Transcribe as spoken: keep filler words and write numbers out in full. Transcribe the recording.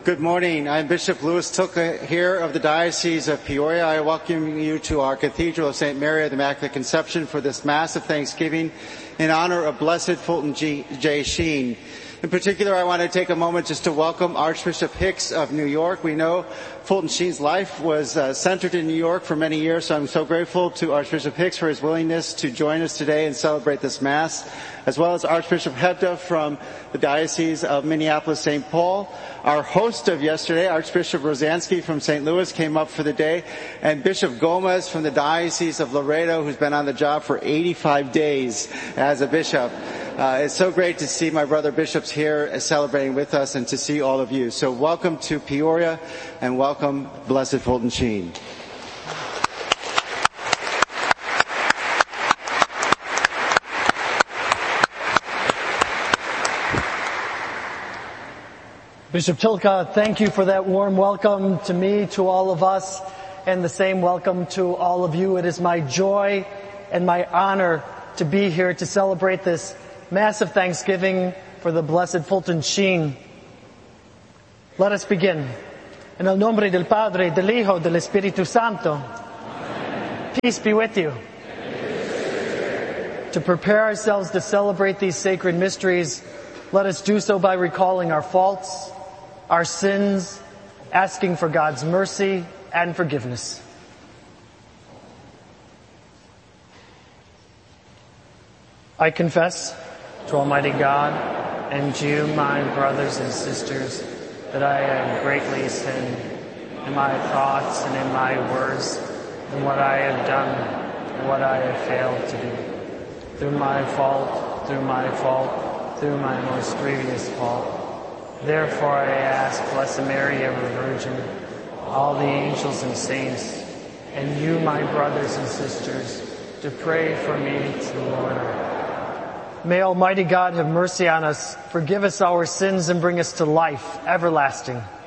Good morning. I'm Bishop Louis Tilka here of the Diocese of Peoria. I welcome you to our Cathedral of Saint Mary of the Immaculate Conception for this Mass of Thanksgiving in honor of Blessed Fulton G. J. Sheen. In particular, I want to take a moment just to welcome Archbishop Hicks of New York. We know Fulton Sheen's life was uh, centered in New York for many years, so I'm so grateful to Archbishop Hicks for his willingness to join us today and celebrate this Mass, as well as Archbishop Hebda from the Diocese of Minneapolis-Saint Paul. Our host of yesterday, Archbishop Rosansky from Saint Louis, came up for the day, and Bishop Gomez from the Diocese of Laredo, who's been on the job for eighty-five days as a bishop. Uh, it's so great to see my brother bishops here celebrating with us and to see all of you. So welcome to Peoria and welcome Blessed Fulton Sheen. Bishop Tilka, thank you for that warm welcome to me, to all of us, and the same welcome to all of you. It is my joy and my honor to be here to celebrate this Mass of Thanksgiving for the Blessed Fulton Sheen. Let us begin. En el nombre del Padre, del Hijo, del Espíritu Santo. Amen. Peace be with you. To prepare ourselves to celebrate these sacred mysteries, let us do so by recalling our faults, our sins, asking for God's mercy and forgiveness. I confess to Almighty God and to you, my brothers and sisters, that I have greatly sinned in my thoughts and in my words, in what I have done and what I have failed to do. Through my fault, through my fault, through my most grievous fault. Therefore I ask, Blessed Mary, ever Virgin, all the angels and saints, and you, my brothers and sisters, to pray for me to the Lord. May Almighty God have mercy on us, forgive us our sins, and bring us to life everlasting.